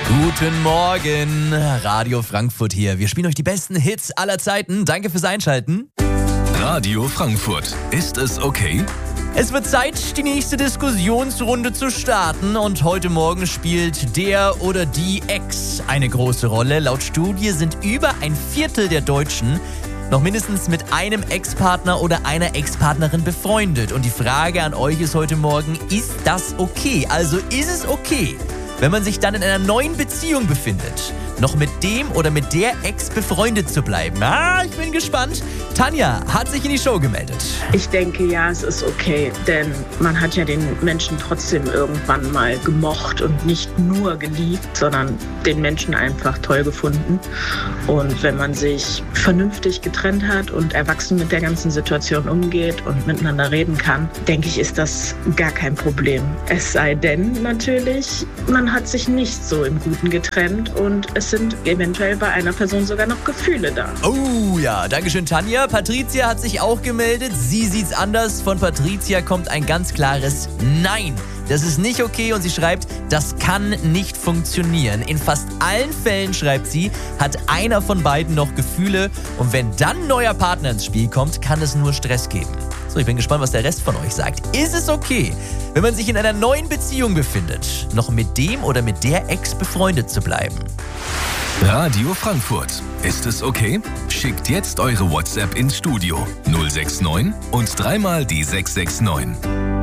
Guten Morgen, Radio Frankfurt hier. Wir spielen euch die besten Hits aller Zeiten. Danke fürs Einschalten. Radio Frankfurt. Ist es okay? Es wird Zeit, die nächste Diskussionsrunde zu starten. Und heute Morgen spielt der oder die Ex eine große Rolle. Laut Studie sind über ein Viertel der Deutschen noch mindestens mit einem Ex-Partner oder einer Ex-Partnerin befreundet. Und die Frage an euch ist heute Morgen, ist das okay? Also ist es okay, wenn man sich dann in einer neuen Beziehung befindet, noch mit dem oder mit der Ex befreundet zu bleiben? Ich bin gespannt. Tanja hat sich in die Show gemeldet. Ich denke, ja, es ist okay, denn man hat ja den Menschen trotzdem irgendwann mal gemocht und nicht nur geliebt, sondern den Menschen einfach toll gefunden. Und wenn man sich vernünftig getrennt hat und erwachsen mit der ganzen Situation umgeht und miteinander reden kann, denke ich, ist das gar kein Problem. Es sei denn natürlich, man hat sich nicht so im Guten getrennt und es sind eventuell bei einer Person sogar noch Gefühle da. Oh ja, dankeschön Tanja. Patricia hat sich auch gemeldet. Sie sieht's anders. Von Patricia kommt ein ganz klares Nein. Das ist nicht okay und sie schreibt, das kann nicht funktionieren. In fast allen Fällen, schreibt sie, hat einer von beiden noch Gefühle und wenn dann ein neuer Partner ins Spiel kommt, kann es nur Stress geben. So, ich bin gespannt, was der Rest von euch sagt. Ist es okay, wenn man sich in einer neuen Beziehung befindet, noch mit dem oder mit der Ex befreundet zu bleiben? Radio Frankfurt. Ist es okay? Schickt jetzt eure WhatsApp ins Studio 069 und dreimal die 669.